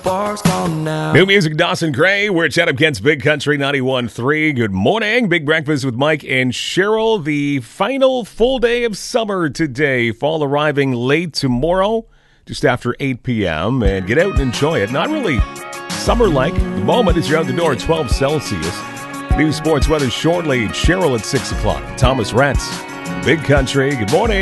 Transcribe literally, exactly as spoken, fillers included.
spark's gone now. New music, Dawson Gray. We're at Chatham Kent's Big Country ninety-one point three. Good morning. Big breakfast with Mike and Cheryl. The final full day of summer today. Fall arriving late tomorrow, just after eight p.m. And get out and enjoy it. Not really summer-like. The moment is you're out the door at twelve Celsius. New sports weather shortly. Cheryl at six o'clock. Thomas Retz, Big Country. Good morning.